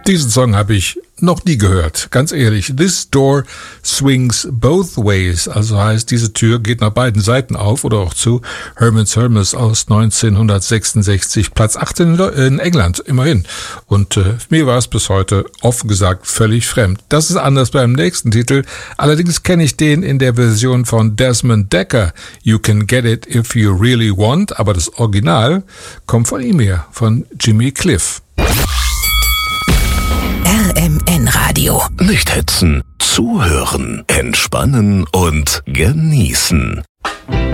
Diesen Song habe ich noch nie gehört, ganz ehrlich. This door swings both ways, also heißt, diese Tür geht nach beiden Seiten auf oder auch zu. Herman's Hermes aus 1966, Platz 18 in England, immerhin. Und mir war es bis heute, offen gesagt, völlig fremd. Das ist anders beim nächsten Titel. Allerdings kenne ich den in der Version von Desmond Dekker. You can get it if you really want, aber das Original kommt von ihm her, von Jimmy Cliff. RMN Radio. Nicht hetzen, zuhören, entspannen und genießen.